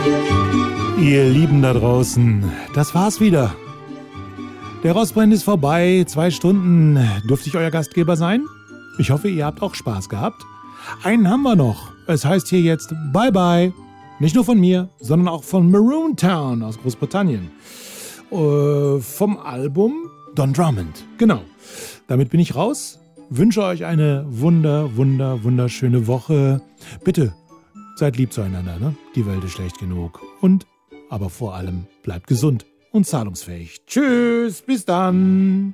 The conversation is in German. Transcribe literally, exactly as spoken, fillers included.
Ihr Lieben da draußen, das war's wieder. Der Rossbrenn ist vorbei. Zwei Stunden. Durfte ich euer Gastgeber sein? Ich hoffe, ihr habt auch Spaß gehabt. Einen haben wir noch. Es heißt hier jetzt Bye Bye. Nicht nur von mir, sondern auch von Maroon Town aus Großbritannien. Äh, vom Album Don Drummond. Genau. Damit bin ich raus. Wünsche euch eine wunder, wunder, wunderschöne Woche. Bitte, seid lieb zueinander, ne? Die Welt ist schlecht genug. Und, aber vor allem, bleibt gesund und zahlungsfähig. Tschüss, bis dann.